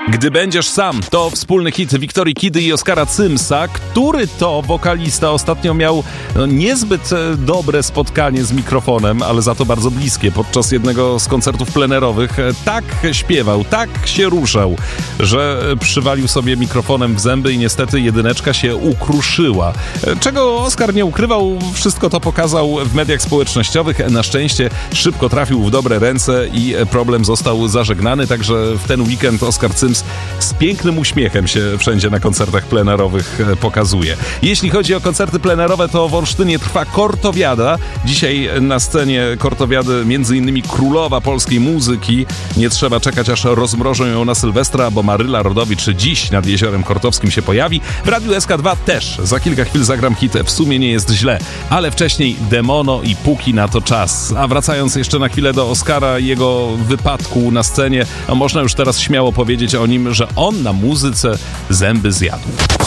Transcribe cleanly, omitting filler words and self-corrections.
Gdy będziesz sam, to wspólny hit Wiktorii Kidy i Oskara Cymsa, który to wokalista ostatnio miał niezbyt dobre spotkanie z mikrofonem, ale za to bardzo bliskie. Podczas jednego z koncertów plenerowych tak śpiewał, tak się ruszał, że przywalił sobie mikrofonem w zęby i niestety jedyneczka się ukruszyła. Czego Oskar nie ukrywał, wszystko to pokazał w mediach społecznościowych. Na szczęście szybko trafił w dobre ręce i problem został zażegnany, także w ten weekend Oskar Cyms z pięknym uśmiechem się wszędzie na koncertach plenerowych pokazuje. Jeśli chodzi o koncerty plenerowe, to w Olsztynie trwa Kortowiada. Dzisiaj na scenie Kortowiady m.in. królowa polskiej muzyki. Nie trzeba czekać, aż rozmrożą ją na Sylwestra, bo Maryla Rodowicz dziś nad Jeziorem Kortowskim się pojawi. W Radiu SK2 też. Za kilka chwil zagram hit W sumie nie jest źle. Ale wcześniej Demono i Póki na to czas. A wracając jeszcze na chwilę do Oskara i jego wypadku na scenie, można już teraz śmiało powiedzieć o nim, że on na muzyce zęby zjadł.